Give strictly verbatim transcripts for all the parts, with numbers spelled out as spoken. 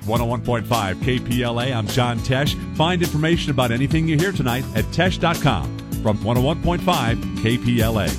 one oh one point five K P L A. I'm John Tesh. Find information about anything you hear tonight at tesh dot com. From one oh one point five K P L A.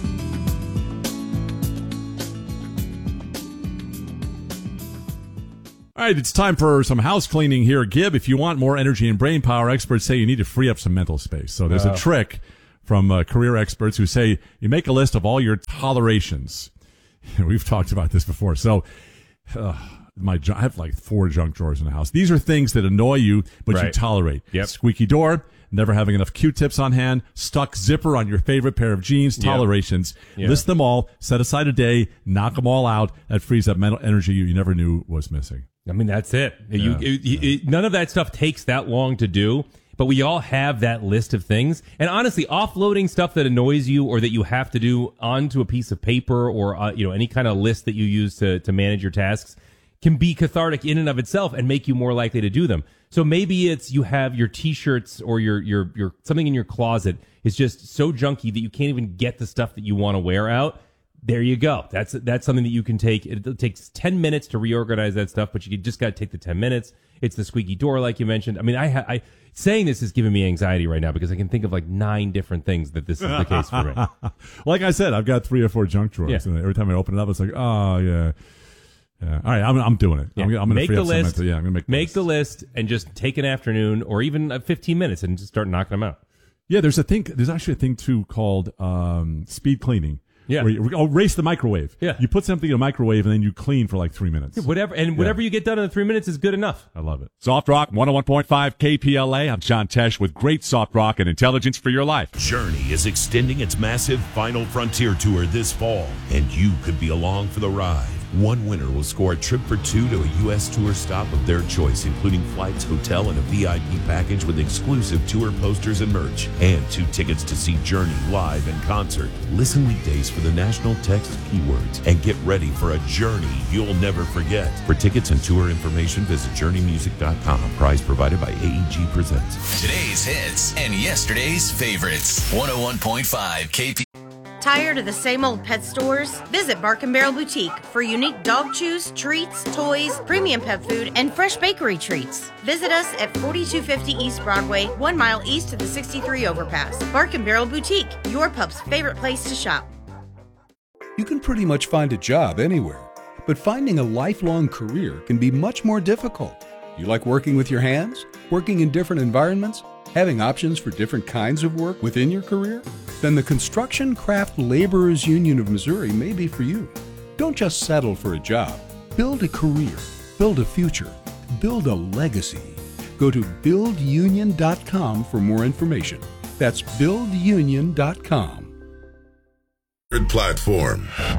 All right, it's time for some house cleaning here. Gib, if you want more energy and brain power, experts say you need to free up some mental space. So there's uh. a trick from uh, career experts who say you make a list of all your tolerations. We've talked about this before. So uh, my I have like four junk drawers in the house. These are things that annoy you, but right. you tolerate. Yep. Squeaky door, never having enough Q-tips on hand, stuck zipper on your favorite pair of jeans, tolerations. Yep. Yep. List them all, set aside a day, knock them all out. That frees up mental energy you, you never knew was missing. I mean, that's it. Yeah, you, it, yeah. It, none of that stuff takes that long to do, but we all have that list of things. And honestly, offloading stuff that annoys you or that you have to do onto a piece of paper or uh, you know any kind of list that you use to, to manage your tasks can be cathartic in and of itself and make you more likely to do them. So maybe it's you have your T-shirts or your your your something in your closet is just so junky that you can't even get the stuff that you want to wear out. There you go. That's that's something that you can take. It takes ten minutes to reorganize that stuff, but you just got to take the ten minutes. It's the squeaky door, like you mentioned. I mean, I, ha- I saying this is giving me anxiety right now because I can think of like nine different things that this is the case for me. Like I said, I've got three or four junk drawers, Yeah. and every time I open it up, it's like, oh yeah, yeah. All right, I'm I'm doing it. Yeah. I'm, I'm going to make free the up list. some mental, yeah, I'm going to make the make list. the list and just take an afternoon or even uh, fifteen minutes and just start knocking them out. Yeah, there's a thing. There's actually a thing too called um, speed cleaning. Yeah. Where you, oh, race the microwave. Yeah. You put something in a microwave and then you clean for like three minutes. Whatever and whatever Yeah. you get done in the three minutes is good enough. I love it. Soft Rock one oh one point five K P L A. I'm John Tesh with great soft rock and intelligence for your life. Journey is extending its massive Final Frontier tour this fall, and you could be along for the ride. One winner will score a trip for two to a U S tour stop of their choice, including flights, hotel, and a V I P package with exclusive tour posters and merch, and two tickets to see Journey live in concert. Listen weekdays for the national text keywords and get ready for a journey you'll never forget. For tickets and tour information, visit journey music dot com. Prize provided by A E G Presents. Today's hits and yesterday's favorites. one oh one point five K P. Tired of the same old pet stores? Visit Bark and Barrel Boutique for unique dog chews, treats, toys, premium pet food, and fresh bakery treats. Visit us at forty-two fifty East Broadway, one mile east of the sixty-three overpass. Bark and Barrel Boutique, your pup's favorite place to shop. You can pretty much find a job anywhere, but finding a lifelong career can be much more difficult. You like working with your hands? Working in different environments? Having options for different kinds of work within your career? Then the Construction Craft Laborers Union of Missouri may be for you. Don't just settle for a job. Build a career. Build a future. Build a legacy. Go to build union dot com for more information. That's build union dot com. Platform.